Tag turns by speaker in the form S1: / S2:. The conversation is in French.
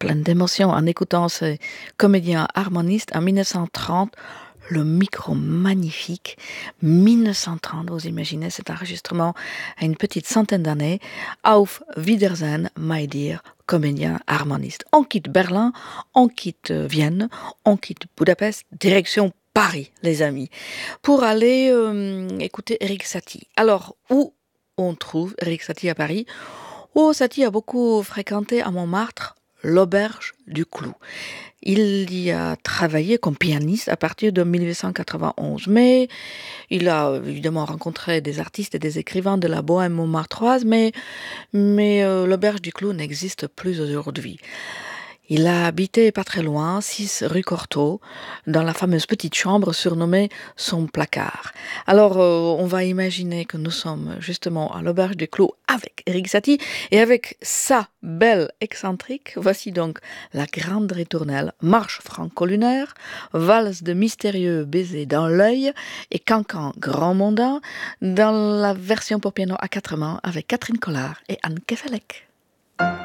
S1: pleine d'émotion en écoutant ces comédiens harmonistes en 1930. Le micro magnifique, 1930, vous imaginez cet enregistrement à une petite centaine d'années. Auf Wiedersehen, my dear comédien harmoniste. On quitte Berlin, on quitte Vienne, on quitte Budapest, direction Paris, les amis, pour aller écouter Erik Satie. Alors, où on trouve Erik Satie à Paris? Oh, Satie a beaucoup fréquenté à Montmartre l'auberge du Clou. Il y a travaillé comme pianiste à partir de 1891, mais il a évidemment rencontré des artistes et des écrivains de la bohème montmartroise, mais l'auberge du Clou n'existe plus aujourd'hui. Il a habité pas très loin, 6 rue Cortot, dans la fameuse petite chambre surnommée son placard. Alors, on va imaginer que nous sommes justement à l'auberge du Clou avec Erik Satie et avec sa belle excentrique. Voici donc la grande ritournelle, marche franco-lunaire, valse de mystérieux baisers dans l'œil et cancan grand mondain dans la version pour piano à 4 mains avec Catherine Collard et Anne Kefelec.